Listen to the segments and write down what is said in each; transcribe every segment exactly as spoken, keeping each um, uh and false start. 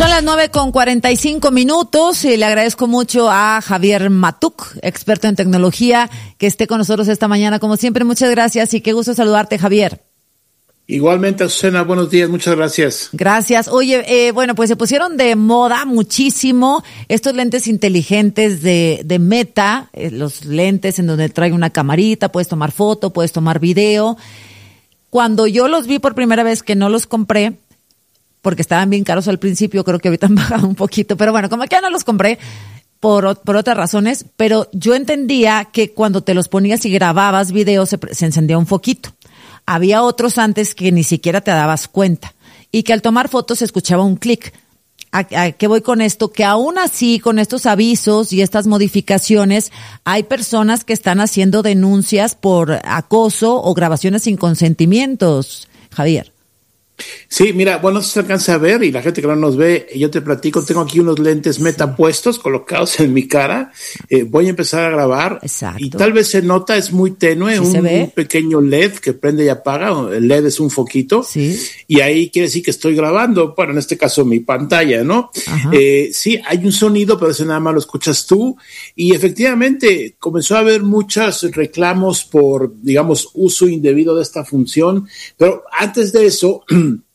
Son las nueve con cuarenta y cinco minutos y le agradezco mucho a Javier Matuk, experto en tecnología, que esté con nosotros esta mañana. Como siempre, muchas gracias y qué gusto saludarte, Javier. Igualmente, Azucena, buenos días, muchas gracias. Gracias. Oye, eh, bueno, pues se pusieron de moda muchísimo estos lentes inteligentes de, de Meta, eh, los lentes en donde trae una camarita, puedes tomar foto, puedes tomar video. Cuando yo los vi por primera vez, que no los compré, porque estaban bien caros al principio, creo que ahorita han bajado un poquito, pero bueno, como que ya no los compré por, por otras razones, pero yo entendía que cuando te los ponías y grababas videos se, se encendía un foquito. Había otros antes que ni siquiera te dabas cuenta y que al tomar fotos se escuchaba un clic. ¿A, a qué voy con esto? Que aún así, con estos avisos y estas modificaciones, hay personas que están haciendo denuncias por acoso o grabaciones sin consentimientos, Javier. Sí, mira, bueno, se alcanza a ver y la gente que no nos ve, yo te platico, tengo aquí unos lentes Meta puestos, colocados en mi cara, eh, voy a empezar a grabar. Exacto. Y tal vez se nota, es muy tenue, ¿Sí un, se ve? un pequeño L E D que prende y apaga, el L E D es un foquito, Sí. Y ahí quiere decir que estoy grabando, bueno, en este caso mi pantalla, ¿no? Eh, sí, hay un sonido, pero ese nada más lo escuchas tú, y efectivamente comenzó a haber muchos reclamos por, digamos, uso indebido de esta función, pero antes de eso,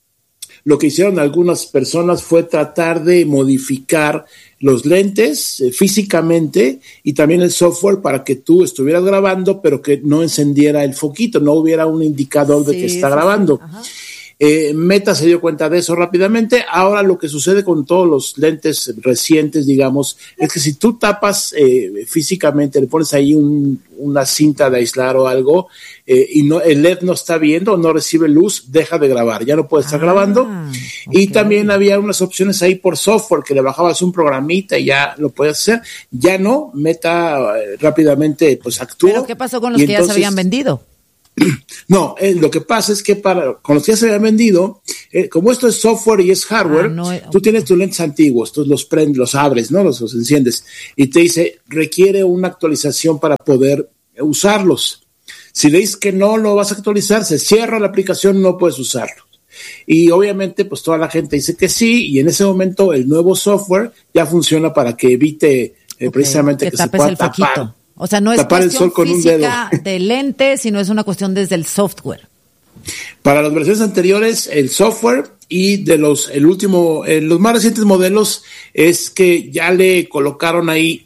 lo que hicieron algunas personas fue tratar de modificar los lentes eh, físicamente y también el software para que tú estuvieras grabando, pero que no encendiera el foquito, no hubiera un indicador de Sí, que está sí, grabando. sí. Eh, Meta se dio cuenta de eso rápidamente. Ahora lo que sucede con todos los lentes recientes, digamos, es que si tú tapas eh, físicamente, le pones ahí un, una cinta de aislar o algo, eh, y no, el L E D no está viendo, no recibe luz, deja de grabar, ya no puede estar Ah, grabando. okay. Y también había unas opciones ahí por software que le bajabas un programita y ya lo podías hacer. Ya no, Meta eh, rápidamente pues actuó. ¿Pero qué pasó con los y que entonces, ya se habían vendido? No, eh, lo que pasa es que para con los que ya se habían vendido, eh, como esto es software y es hardware, Ah, no, tú tienes tus lentes antiguos, tú los prendes, los abres, ¿no? Los, los enciendes y te dice, requiere una actualización para poder usarlos. Si le dices que no lo vas a actualizar, se cierra la aplicación, no puedes usarlo. Y obviamente, pues toda la gente dice que sí, y en ese momento el nuevo software ya funciona para que evite eh, Okay, precisamente que que se tapes pueda el tapar. foquito. O sea, no es tapar el cuestión sol con un física dedo. de lente, sino es una cuestión desde el software. Para las versiones anteriores, el software, y de los, el último, eh, los más recientes modelos es que ya le colocaron ahí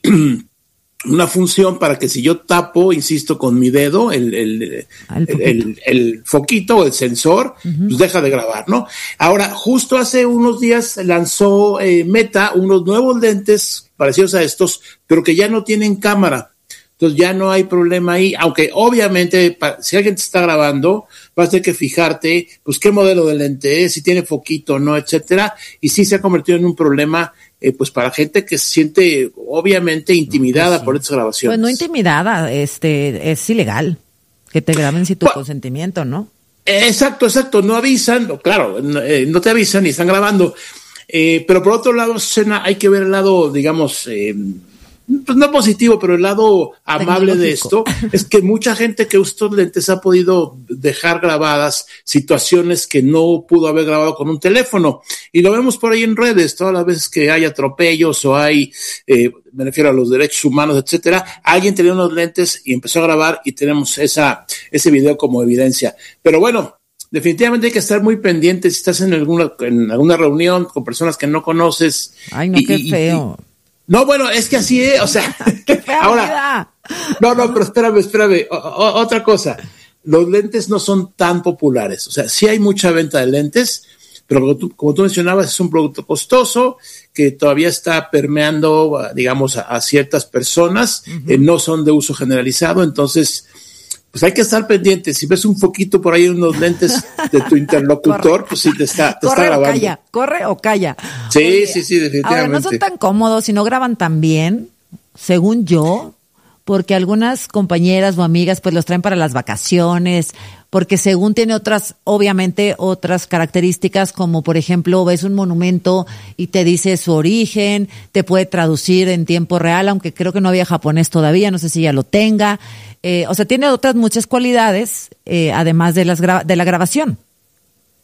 una función para que si yo tapo, insisto, con mi dedo, el, el, Ah, el el, foquito. el, el foquito o el sensor, uh-huh. pues deja de grabar, ¿no? Ahora, justo hace unos días lanzó eh, Meta unos nuevos lentes parecidos a estos, pero que ya no tienen cámara. Entonces ya no hay problema ahí, aunque obviamente pa, si alguien te está grabando, vas a tener que fijarte, pues qué modelo de lente es, si tiene foquito o no, etcétera, y sí se ha convertido en un problema, eh, pues para gente que se siente obviamente intimidada sí. por estas grabaciones. Pues no intimidada, este, es ilegal que te graben sin tu well, consentimiento, ¿no? Exacto, exacto, no avisan, claro, no, eh, no te avisan y están grabando, eh, pero por otro lado, Susana, hay que ver el lado, digamos, eh, pues no positivo, pero el lado amable de esto es que mucha gente que usa estos lentes ha podido dejar grabadas situaciones que no pudo haber grabado con un teléfono. Y lo vemos por ahí en redes, todas las veces que hay atropellos o hay, eh, me refiero a los derechos humanos, etcétera, alguien tenía unos lentes y empezó a grabar y tenemos esa, ese video como evidencia. Pero bueno, definitivamente hay que estar muy pendiente si estás en alguna, en alguna reunión con personas que no conoces. Ay, no, y, qué feo. Y, y, No, bueno, es que así es, o sea, ¡Qué fea ahora, vida! no, no, pero espérame, espérame, o, o, otra cosa, los lentes no son tan populares, o sea, sí hay mucha venta de lentes, pero como tú, como tú mencionabas, es un producto costoso que todavía está permeando, digamos, a, a ciertas personas, uh-huh. eh, no son de uso generalizado, entonces, pues hay que estar pendiente. Si ves un foquito por ahí en unos lentes de tu interlocutor, pues sí te está, te corre está grabando. O calla, corre o calla. Sí, Oye, sí, sí, definitivamente. Ahora, no son tan cómodos y no graban tan bien, según yo, porque algunas compañeras o amigas pues los traen para las vacaciones, porque según tiene otras, obviamente otras características, como por ejemplo ves un monumento y te dice su origen, te puede traducir en tiempo real, aunque creo que no había japonés todavía, no sé si ya lo tenga. Eh, o sea, tiene otras muchas cualidades, eh, además de las gra- de la grabación.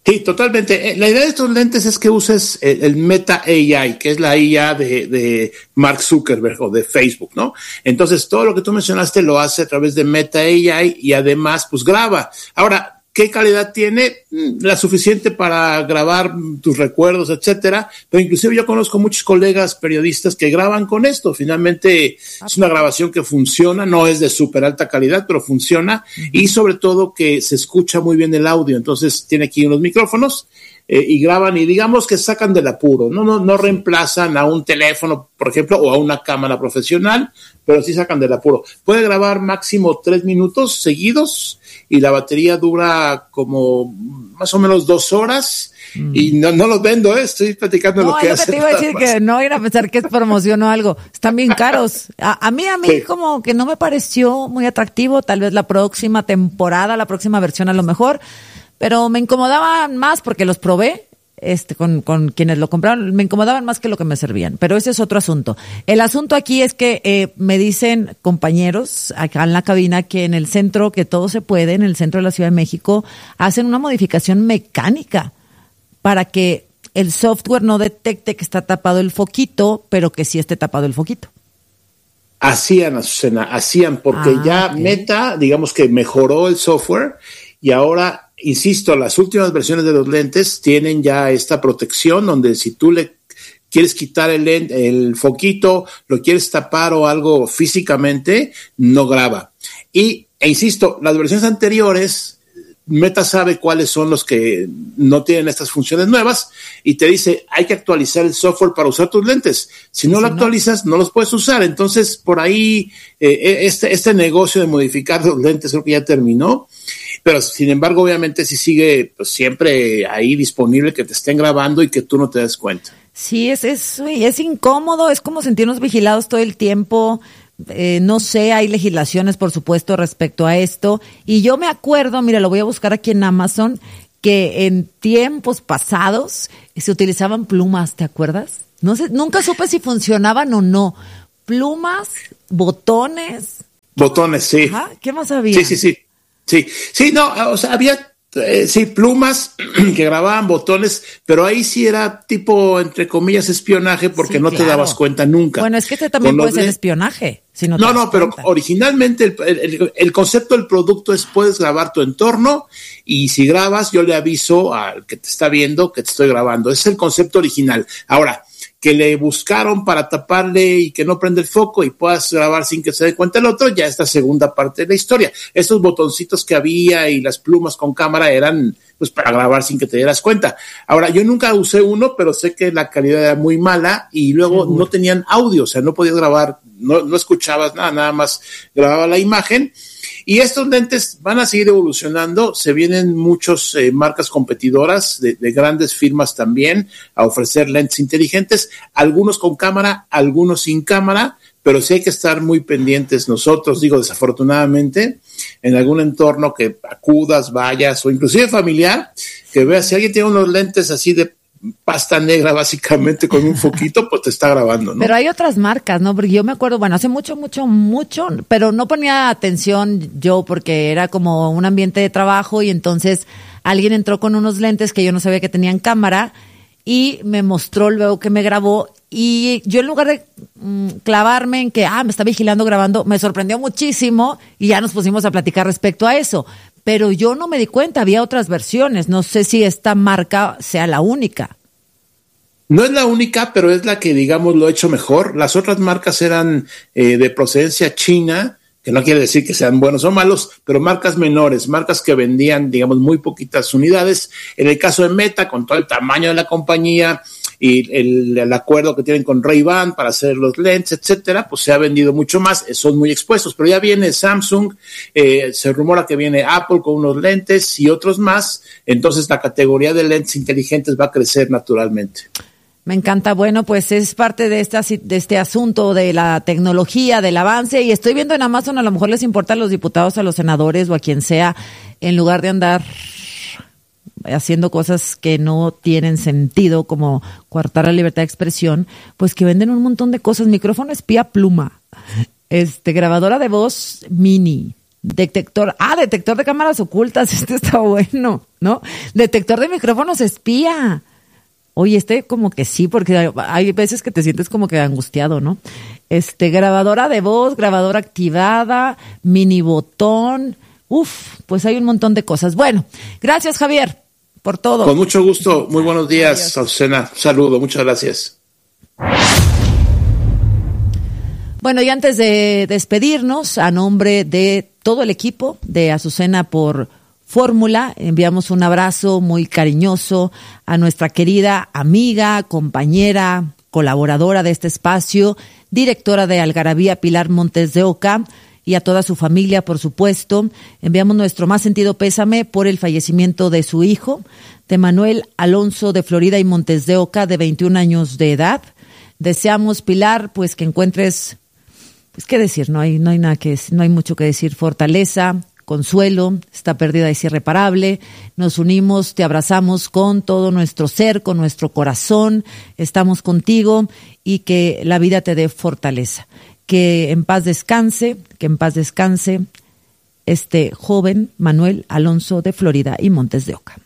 Sí, totalmente. La idea de estos lentes es que uses el, el Meta A I, que es la I A de, de Mark Zuckerberg o de Facebook, ¿no? Entonces, todo lo que tú mencionaste lo hace a través de Meta A I y además, pues graba. Ahora, ¿qué calidad tiene? La suficiente para grabar tus recuerdos, etcétera. Pero inclusive yo conozco muchos colegas periodistas que graban con esto. Finalmente es una grabación que funciona, no es de súper alta calidad, pero funciona. Uh-huh. Y sobre todo que se escucha muy bien el audio. Entonces tiene aquí unos micrófonos eh, y graban y digamos que sacan del apuro. No, no, no reemplazan a un teléfono, por ejemplo, o a una cámara profesional, pero sí sacan del apuro. Puede grabar máximo tres minutos seguidos y la batería dura como más o menos dos horas mm. y no, no los vendo, ¿eh? Estoy platicando no, lo que es hacen. No, te iba a decir que no ir a pensar que es promoción o algo. Están bien caros. A, a mí, a mí sí. como que no me pareció muy atractivo. Tal vez la próxima temporada, la próxima versión a lo mejor, pero me incomodaban más porque los probé. Este, con, con quienes lo compraron, me incomodaban más que lo que me servían, pero ese es otro asunto. El asunto aquí es que eh, me dicen compañeros acá en la cabina que en el centro, que todo se puede, en el centro de la Ciudad de México, hacen una modificación mecánica para que el software no detecte que está tapado el foquito, pero que sí esté tapado el foquito. Hacían, Azucena, hacían, porque ah, ya okay. Meta, digamos que mejoró el software y ahora... Insisto, las últimas versiones de los lentes tienen ya esta protección donde si tú le quieres quitar el, lente, el foquito, lo quieres tapar o algo físicamente, no graba. Y, e insisto, las versiones anteriores, Meta sabe cuáles son los que no tienen estas funciones nuevas y te dice, hay que actualizar el software para usar tus lentes. Si no si lo no. actualizas, no los puedes usar. Entonces, por ahí, eh, este, este negocio de modificar los lentes creo que ya terminó. Pero, sin embargo, obviamente sí sigue pues, siempre ahí disponible que te estén grabando y que tú no te des cuenta. Sí, es, es, es incómodo, es como sentirnos vigilados todo el tiempo. Eh, no sé, hay legislaciones, por supuesto, respecto a esto. Y yo me acuerdo, mira, lo voy a buscar aquí en Amazon, que en tiempos pasados se utilizaban plumas, ¿te acuerdas? No sé, nunca supe si funcionaban o no. Plumas, botones. Botones, sí. Ajá, ¿qué más había? Sí, sí, sí. Sí, sí, no, o sea, había, eh, sí, plumas que grababan botones, pero ahí sí era tipo, entre comillas, espionaje porque sí, no claro. te dabas cuenta nunca. Bueno, es que este también Con puede ser de... espionaje. Si no, no, no, pero originalmente el, el, el concepto del producto es puedes grabar tu entorno y si grabas yo le aviso al que te está viendo que te estoy grabando. Ese es el concepto original. Ahora, que le buscaron para taparle y que no prende el foco y puedas grabar sin que se dé cuenta el otro, ya esta segunda parte de la historia. Estos botoncitos que había y las plumas con cámara eran pues para grabar sin que te dieras cuenta. Ahora, yo nunca usé uno, pero sé que la calidad era muy mala y luego sí, no tenían audio, o sea, no podías grabar, no, no escuchabas nada, nada más grababa la imagen. Y estos lentes van a seguir evolucionando, se vienen muchas eh, marcas competidoras de, de grandes firmas también a ofrecer lentes inteligentes, algunos con cámara, algunos sin cámara, pero sí hay que estar muy pendientes nosotros, digo desafortunadamente, en algún entorno que acudas, vayas o inclusive familiar, que veas si alguien tiene unos lentes así de pasta negra básicamente con un foquito, pues te está grabando, ¿no? Pero hay otras marcas, ¿no? Porque yo me acuerdo, bueno, hace mucho, mucho, mucho, pero no ponía atención yo porque era como un ambiente de trabajo y entonces alguien entró con unos lentes que yo no sabía que tenían cámara y me mostró luego que me grabó y yo en lugar de mmm, clavarme en que, ah, me está vigilando grabando, me sorprendió muchísimo y ya nos pusimos a platicar respecto a eso. Pero yo no me di cuenta, había otras versiones. No sé si esta marca sea la única. No es la única, pero es la que, digamos, lo ha hecho mejor. Las otras marcas eran eh, de procedencia china, que no quiere decir que sean buenos o malos, pero marcas menores, marcas que vendían, digamos, muy poquitas unidades. En el caso de Meta, con todo el tamaño de la compañía y el, el acuerdo que tienen con Ray-Ban para hacer los lentes, etcétera, pues se ha vendido mucho más, son muy expuestos, pero ya viene Samsung, eh, se rumora que viene Apple con unos lentes y otros más, entonces la categoría de lentes inteligentes va a crecer naturalmente. Me encanta. Bueno, pues es parte de, esta, de este asunto de la tecnología, del avance, y estoy viendo en Amazon, a lo mejor les importa a los diputados, a los senadores o a quien sea, en lugar de andar haciendo cosas que no tienen sentido, como coartar la libertad de expresión, pues que venden un montón de cosas. Micrófono espía pluma, este grabadora de voz mini, Detector, ah, detector de cámaras ocultas, este está bueno, ¿no? Detector de micrófonos espía. Oye, este como que sí, porque hay veces que te sientes como que angustiado, ¿no? Este, grabadora de voz, grabadora activada, mini botón. Uf, pues hay un montón de cosas. Bueno, gracias, Javier, por todo. Con mucho gusto. Muy buenos días, Azucena. Saludo, muchas gracias. Bueno, y antes de despedirnos, a nombre de todo el equipo de Azucena por Fórmula, enviamos un abrazo muy cariñoso a nuestra querida amiga, compañera, colaboradora de este espacio, directora de Algarabía, Pilar Montes de Oca, y a toda su familia, por supuesto. Enviamos nuestro más sentido pésame por el fallecimiento de su hijo, de Manuel Alonso de Florida y Montes de Oca, de veintiún años de edad. Deseamos, Pilar, pues que encuentres, pues qué decir, no hay, no hay nada que, no hay mucho que decir, fortaleza, consuelo. Esta pérdida es irreparable. Nos unimos, te abrazamos con todo nuestro ser, con nuestro corazón. Estamos contigo y que la vida te dé fortaleza. Que en paz descanse, que en paz descanse este joven Manuel Alonso de Florida y Montes de Oca.